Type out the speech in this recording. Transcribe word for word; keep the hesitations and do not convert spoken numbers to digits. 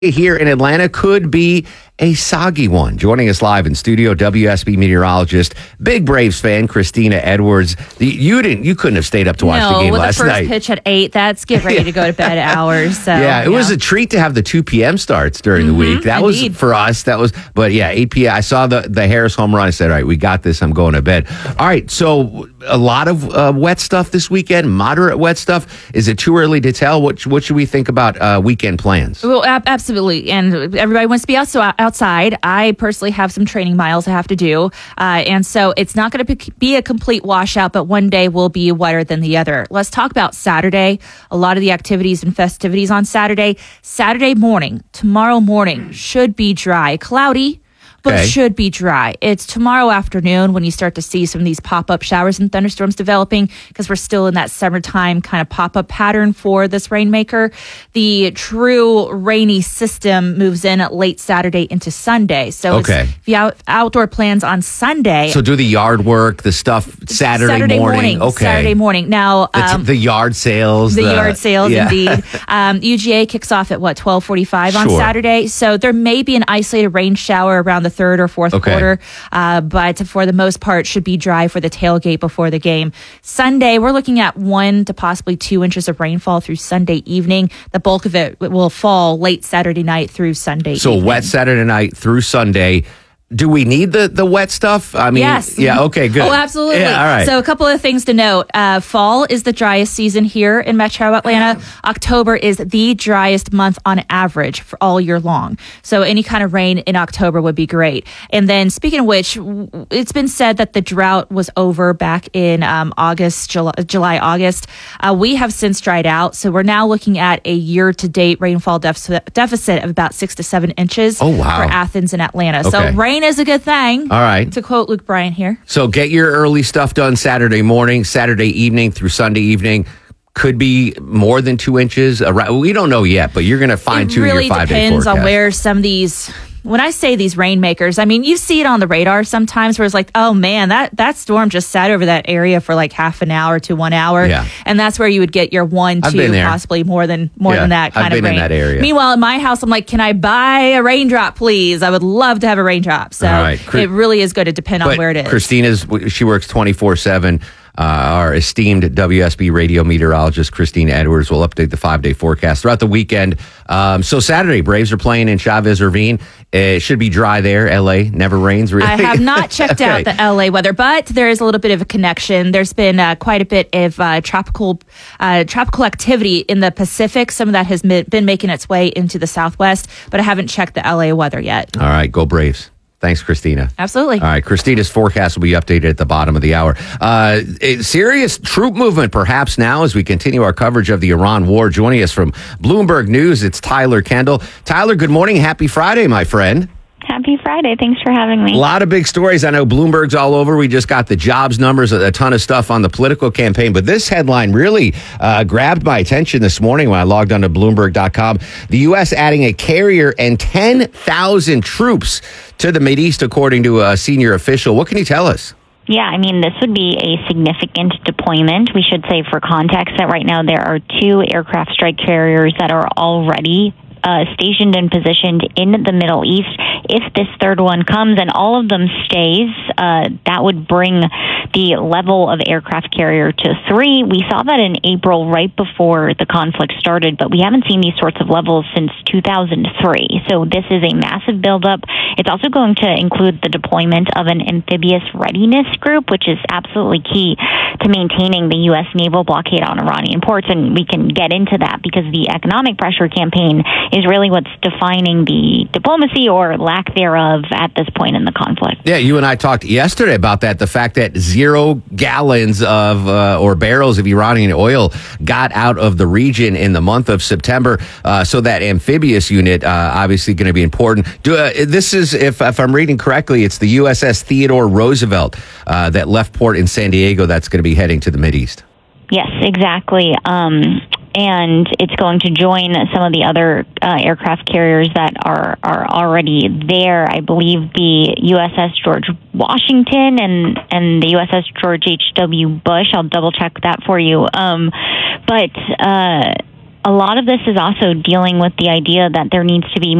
here in Atlanta could be a soggy one. Joining us live in studio, W S B meteorologist, big Braves fan, Christina Edwards. The, you didn't, you couldn't have stayed up to watch no, the game with last the first night. pitch at eight, that's get ready to go to bed hours. So, yeah, it yeah. was a treat to have the two p.m. starts during Mm-hmm, the week. That indeed. was for us. That was, but yeah, eight p.m. I saw the the Harris home run. I said, all right, we got this. I'm going to bed. All right, so a lot of uh, wet stuff this weekend. Moderate wet stuff. Is it too early to tell? What what should we think about uh, weekend plans? Well, ab- absolutely. And everybody wants to be also outside. I personally have some training miles I have to do. Uh, and so it's not going to be a complete washout, but one day will be wetter than the other. Let's talk about Saturday. A lot of the activities and festivities on Saturday. Saturday morning, tomorrow morning should be dry. Cloudy, but Okay. should be dry. It's tomorrow afternoon when you start to see some of these pop-up showers and thunderstorms developing because we're still in that summertime kind of pop-up pattern for this rainmaker. The true rainy system moves in late Saturday into Sunday. So Okay. it's, if you have outdoor plans on Sunday, So do the yard work, the stuff Saturday, Saturday morning. morning. Okay. Saturday morning. Now, The, t- um, the yard sales. the yard sales, yeah. indeed. Um, U G A kicks off at what twelve forty-five on Sure. Saturday, so there may be an isolated rain shower around the third or fourth Okay. quarter, uh, but for the most part, should be dry for the tailgate before the game. Sunday, we're looking at one to possibly two inches of rainfall through Sunday evening. The bulk of it will fall late Saturday night through Sunday. So evening. wet Saturday night through Sunday. Do we need the, the wet stuff? I mean, Yes. yeah, okay, good. Oh, absolutely. Yeah, all right. So a couple of things to note. Uh, fall is the driest season here in Metro Atlanta. October is the driest month on average for all year long. So any kind of rain in October would be great. And then speaking of which, w- it's been said that the drought was over back in um, August, July, July August. Uh, we have since dried out. So we're now looking at a year-to-date rainfall deficit, deficit of about six to seven inches Oh, wow. for Athens and Atlanta. So Okay. rain is a good thing. All right. To quote Luke Bryan here. So get your early stuff done Saturday morning, Saturday evening through Sunday evening. Could be more than two inches. Around, we don't know yet, but you're going to fine tune It really your five day depends forecast. on where some of these. When I say these rainmakers, I mean you see it on the radar sometimes, where it's like, oh man, that that storm just sat over that area for like half an hour to one hour, Yeah. and that's where you would get your one, I've two, been there. possibly more than more Yeah, than that I've kind been of in rain. that area. Meanwhile, in my house, I'm like, can I buy a raindrop, please? I would love to have a raindrop. So All right. Chris- it really is going to depend on But where it is. Christina's, she works twenty-four seven. Uh, our esteemed W S B radio meteorologist, Christina Edwards, will update the five-day forecast throughout the weekend. Um, so Saturday, Braves are playing in Chavez Ravine. It should be dry there. L A never rains, really. I have not checked Okay. out the L A weather, but there is a little bit of a connection. There's been uh, quite a bit of uh, tropical uh, tropical activity in the Pacific. Some of that has mi- been making its way into the Southwest, but I haven't checked the L A weather yet. All right, go Braves. Thanks, Christina. Absolutely. All right, Christina's forecast will be updated at the bottom of the hour. Uh, a serious troop movement, perhaps now, as we continue our coverage of the Iran war. Joining us from Bloomberg News, it's Tyler Kendall. Tyler, good morning. Happy Friday, my friend. Happy Friday. Thanks for having me. A lot of big stories. I know Bloomberg's all over. We just got the jobs numbers, a, a ton of stuff on the political campaign. But this headline really uh, grabbed my attention this morning when I logged onto Bloomberg dot com. The U S adding a carrier and ten thousand troops to the Mideast, according to a senior official. What can you tell us? Yeah, I mean, this would be a significant deployment. We should say for context that right now there are two aircraft strike carriers that are already Uh, stationed and positioned in the Middle East. If this third one comes and all of them stays, uh, that would bring the level of aircraft carrier to three. We saw that in April, right before the conflict started, but we haven't seen these sorts of levels since two thousand three. So this is a massive buildup. It's also going to include the deployment of an amphibious readiness group, which is absolutely key to maintaining the U S naval blockade on Iranian ports. And we can get into that because the economic pressure campaign is really what's defining the diplomacy or lack thereof at this point in the conflict. Yeah, you and I talked yesterday about that. The fact that zero gallons of uh, or barrels of Iranian oil got out of the region in the month of September. Uh, so that amphibious unit uh, obviously going to be important. Do, uh, this is, if, if I'm reading correctly, it's the U S S Theodore Roosevelt uh, that left port in San Diego that's going to be heading to the Mideast. Yes, exactly. Um, and it's going to join some of the other uh, aircraft carriers that are, are already there. I believe the U S S George Washington and, and the U S S George H W. Bush. I'll double check that for you. Um, but uh, a lot of this is also dealing with the idea that there needs to be